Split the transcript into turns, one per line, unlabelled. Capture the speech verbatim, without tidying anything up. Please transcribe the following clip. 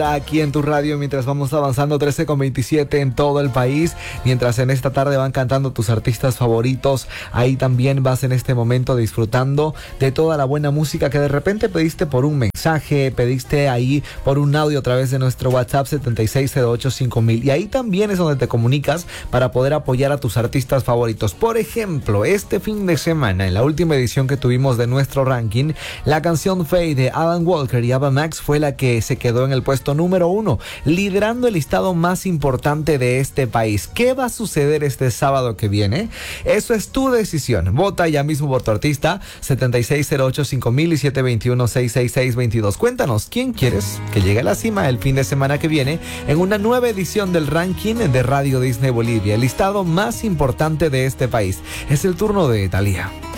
Aquí en tu radio, mientras vamos avanzando, trece con veintisiete en todo el país, mientras en esta tarde van cantando tus artistas favoritos, ahí también vas en este momento disfrutando de toda la buena música que de repente pediste por un mensaje, pediste ahí por un audio a través de nuestro WhatsApp setenta y seis cero ocho cinco mil, y ahí también es donde te comunicas para poder apoyar a tus artistas favoritos. Por ejemplo, este fin de semana, en la última edición que tuvimos de nuestro ranking, la canción Fade de Alan Walker y Ava Max fue la que se quedó en el puesto número uno, liderando el listado más importante de este país. ¿Qué va a suceder este sábado que viene? Eso es tu decisión. Vota ya mismo por tu artista, setenta y seis cero ocho cinco mil y siete dos uno seis seis seis dos dos. Cuéntanos, ¿quién quieres que llegue a la cima el fin de semana que viene en una nueva edición del ranking de Radio Disney Bolivia, el listado más importante de este país? Es el turno de Thalía.